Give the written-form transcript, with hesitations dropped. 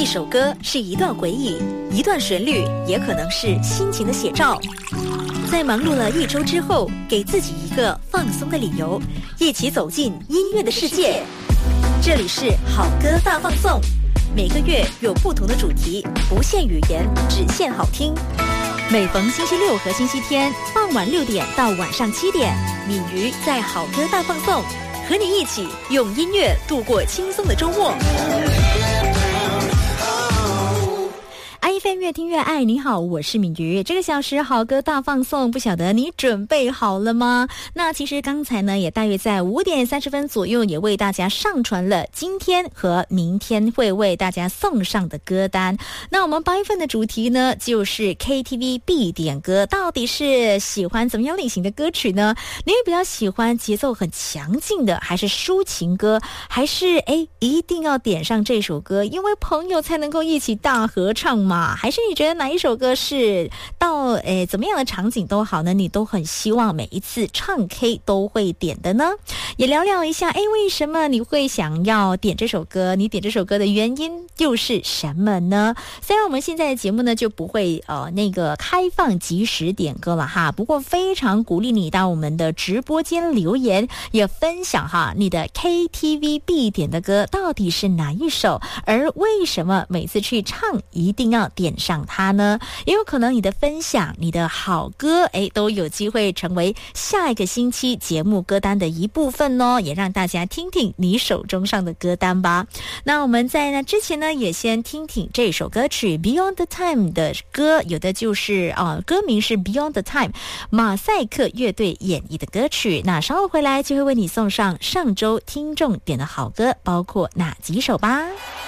一首歌是一段回忆，一段旋律也可能是心情的写照。在忙碌了一周之后，给自己一个放松的理由，一起走进音乐的世界。这里是好歌大放送，每个月有不同的主题，不限语言，只限好听。每逢星期六和星期天傍晚6点到晚上7点，敏瑜在好歌大放送，和你一起用音乐度过轻松的周末。iFM 越听越爱，你好，我是敏瑜。这个小时好歌大放送，不晓得你准备好了吗？那其实刚才呢，也大约在5点30分左右，也为大家上传了今天和明天会为大家送上的歌单。那我们8月份的主题呢，就是 KTV 必点歌，到底是喜欢怎么样类型的歌曲呢？你比较喜欢节奏很强劲的，还是抒情歌，还是一定要点上这首歌，因为朋友才能够一起大合唱嘛？还是你觉得哪一首歌是到怎么样的场景都好呢，你都很希望每一次唱 K 都会点的呢？也聊聊一下为什么你会想要点这首歌，你点这首歌的原因又是什么呢？虽然我们现在的节目呢就不会那个开放即时点歌了哈，不过非常鼓励你到我们的直播间留言，也分享哈你的 KTV 必点的歌到底是哪一首，而为什么每次去唱一定要点上它呢？也有可能你的分享，你的好歌都有机会成为下一个星期节目歌单的一部分哦，也让大家听听你手中上的歌单吧。那我们在那之前呢，也先听听这首歌曲 Beyond the Time 的歌，有的就是歌名是 Beyond the Time， 马赛克乐队演绎的歌曲。那稍后回来就会为你送上上周听众点的好歌，包括哪几首吧。